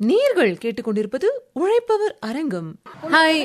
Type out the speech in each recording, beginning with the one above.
நீர்கள் கேட்டுக்கொண்டிருப்பது உழைப்பவர் அரங்கம். ஹாய்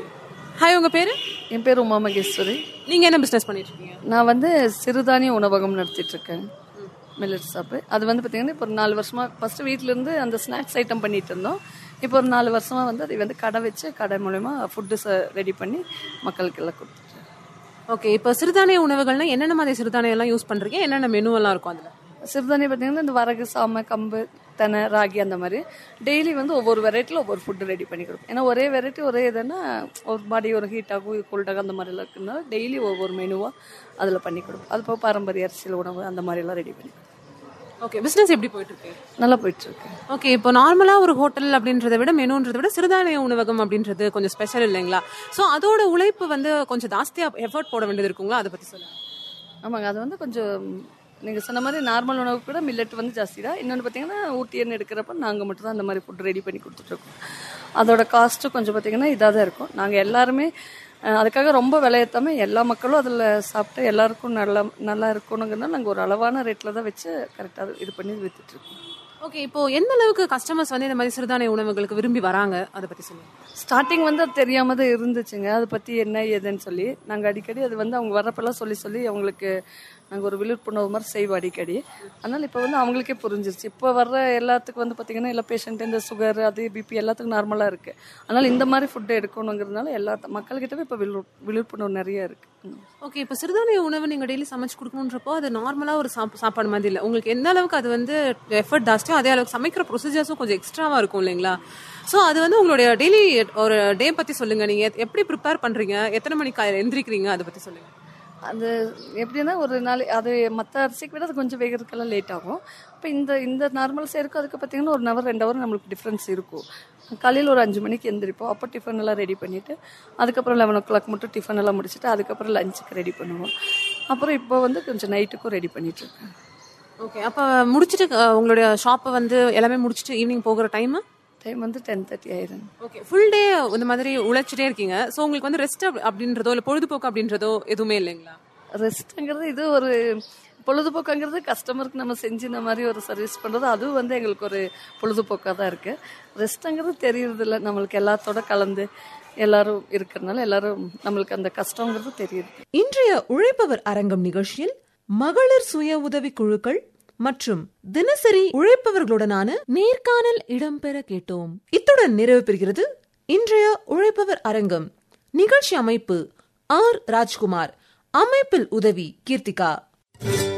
ஹாய், உங்க பேரு? என் பேர் உமா மகேஸ்வரி. நீங்க என்ன பிசினஸ் பண்ணிட்டு இருக்கீங்க? நான் சிறுதானிய உணவகம் நடத்திட்டு இருக்கேன், மில்லட் ஷாப்பு. அது பார்த்தீங்கன்னா இப்போ ஒரு 4 வருஷமா ஃபர்ஸ்ட் வீட்டில இருந்து அந்த ஸ்நாக்ஸ் ஐட்டம் பண்ணிட்டு இருந்தோம். இப்போ ஒரு 4 வருஷமா அதை கடை வச்சு கடை மூலமா ஃபுட்டு ரெடி பண்ணி மக்களுக்கு எல்லாம் கொடுத்துட்டு. ஓகே, இப்போ சிறுதானிய உணவுகள்னா என்னென்ன மாதிரி சிறுதானியம் எல்லாம் யூஸ் பண்றீங்க? என்னென்ன மெனு எல்லாம் இருக்கும் அதுல? சிறுதானியம் பார்த்தீங்கன்னா இந்த வரகு, சாமை, கம்பு, தெனை, ராகி அந்த மாதிரி டெய்லி ஒவ்வொரு வெரைட்டியில் ஒவ்வொரு ஃபுட்டு ரெடி பண்ணி கொடுக்கும். ஏன்னா ஒரே வெரைட்டி ஒரே இதுன்னா ஒரு பாடி ஒரு ஹீட் ஆகும், கோல்டாகும், அந்த மாதிரிலாம் இருக்குதுனால டெய்லி ஒவ்வொரு மெனுவாக அதில் பண்ணி கொடுக்கும். அது போக பாரம்பரிய அரிசியில் உணவு அந்த மாதிரிலாம் ரெடி பண்ணி கொடுக்கும். ஓகே, பிசினஸ் எப்படி போயிட்டு இருக்கு? நல்லா போயிட்டு இருக்கு. ஓகே, இப்போ நார்மலா ஒரு ஹோட்டல் அப்படின்றத விட மெனுன்றதை விட சிறுதானிய உணவகம் அப்படின்றது கொஞ்சம் ஸ்பெஷல் இல்லைங்களா? ஸோ அதோட உழைப்பு கொஞ்சம் ஜாஸ்தியா எஃபர்ட் போட வேண்டியது இருக்குங்களா? அதை பத்தி சொல்லுங்க. ஆமாங்க, அது கொஞ்சம் நீங்கள் சொன்ன மாதிரி நார்மல் உணவு கூட மில்லட் ஜாஸ்தி தான். இன்னொன்று பார்த்தீங்கன்னா ஊட்டியன்னு எடுக்கிறப்ப நாங்கள் மட்டும் தான் அந்த மாதிரி ஃபுட் ரெடி பண்ணி கொடுத்துட்ருக்கோம். அதோட காஸ்ட்டும் கொஞ்சம் பார்த்தீங்கன்னா இதாக தான் இருக்கும். நாங்கள் எல்லாருமே அதுக்காக ரொம்ப விலையேற்றாமல் எல்லா மக்களும் அதில் சாப்பிட்டு எல்லாருக்கும் நல்லா இருக்கணுங்கிறதுனால நாங்கள் ஒரு அளவான ரேட்டில் தான் வச்சு கரெக்டாக இது பண்ணி விற்றுட்ருக்கோம். ஓகே, இப்போ எந்த அளவுக்கு கஸ்டமர்ஸ் இந்த மாதிரி சிறுதானிய உணவுகளுக்கு விரும்பி வராங்க, அதை பற்றி சொல்லுங்க. ஸ்டார்டிங் அது தெரியாம தான் இருந்துச்சுங்க. அதை பற்றி என்ன ஏதுன்னு சொல்லி நாங்கள் அடிக்கடி அது அவங்க வரப்பெல்லாம் சொல்லி அவங்களுக்கு நாங்கள் ஒரு விழிப்புணர்வு மாதிரி செய்வோம் அடிக்கடி. அதனால் இப்போ அவங்களுக்கே புரிஞ்சிருச்சு. இப்போ வர்ற எல்லாத்துக்கும் பார்த்தீங்கன்னா எல்லா பேஷண்ட் இந்த சுகர், அது பிபி எல்லாத்துக்கும் நார்மலாக இருக்குது. அதனால் இந்த மாதிரி ஃபுட்டு எடுக்கணுங்கிறதுனால எல்லா மக்கள்கிட்டவே இப்போ விழிப்புணர்வு நிறைய இருக்குது. ஓகே, இப்போ சிறுதானிய உணவு நீங்கள் டெய்லி சமைச்சு கொடுக்கணுன்றப்போ அது நார்மலாக ஒரு சாப்பாடு மாதிரி இல்லை. உங்களுக்கு எந்த அளவுக்கு அது எஃபர்ட் ஜாஸ்தியோ அதே அளவுக்கு சமைக்கிற ப்ரொசீஜர்ஸும் கொஞ்சம் எக்ஸ்ட்ராவாக இருக்கும் இல்லைங்களா? ஸோ அது உங்களுடைய டெய்லி ஒரு டே பற்றி சொல்லுங்கள். நீங்கள் எப்படி ப்ரிப்பேர் பண்ணுறீங்க, எத்தனை மணிக்கு எந்திரிக்கிறீங்க, அதை பற்றி சொல்லுங்கள். அது எப்படின்னா ஒரு நாள் அது மற்ற அரிசிக்கு விட அது கொஞ்சம் வேகிறதுக்கெல்லாம் லேட் ஆகும். இப்போ இந்த நார்மல் சேருக்கும் அதுக்கு பார்த்தீங்கன்னா 1 hour 2 hour நம்மளுக்கு டிஃப்ரென்ஸ் இருக்கும். காலையில் ஒரு 5 மணிக்கு எந்திரிப்போம். அப்போ டிஃபன் எல்லாம் ரெடி பண்ணிவிட்டு அதுக்கப்புறம் 11 o'clock மட்டும் டிஃபன் எல்லாம் முடிச்சுட்டு அதுக்கப்புறம் லஞ்சுக்கு ரெடி பண்ணுவோம். அப்புறம் இப்போ கொஞ்சம் நைட்டுக்கும் ரெடி பண்ணிட்டுருக்கேன். ஓகே, அப்போ முடிச்சுட்டு உங்களுடைய ஷாப்பை எல்லாமே முடிச்சுட்டு ஈவினிங் போகிற டைம் 10:30 ஆயிரும். ஓகே, ஃபுல் டே இந்த மாதிரி உழைச்சிட்டே இருக்கீங்க. ஸோ உங்களுக்கு ரெஸ்ட் அப்படின்றதோ இல்லை பொழுதுபோக்கு அப்படின்றதோ எதுவுமே இல்லைங்களா? ரெஸ்ட்டுங்கிறது இது ஒரு பொழுதுபோக்குங்கிறது கஸ்டமருக்கு நம்ம செஞ்சு இந்த மாதிரி ஒரு சர்வீஸ் பண்ணுறது அதுவும் எங்களுக்கு ஒரு பொழுதுபோக்காக தான் இருக்குது. ரெஸ்ட்டுங்கிறது தெரியறது இல்லை. நம்மளுக்கு எல்லாத்தோட கலந்து எல்லாரும் இருக்கிறதுனால எல்லாரும் நம்மளுக்கு அந்த கஷ்டங்கிறது தெரியுது. இன்றைய உழைப்பவர் அரங்கம் நிகழ்ச்சியில் மகளிர் சுய உதவி குழுக்கள் மற்றும் தினசரி உழைப்பவர்களுடனான நேர்காணல் இடம்பெற கேட்டோம். இத்துடன் நிறைவு பெறுகிறது இன்றைய உழைப்பவர் அரங்கம். நிகழ்ச்சி அமைப்பு ஆர் ராஜ்குமார், அமைப்பில் உதவி கீர்த்திகா.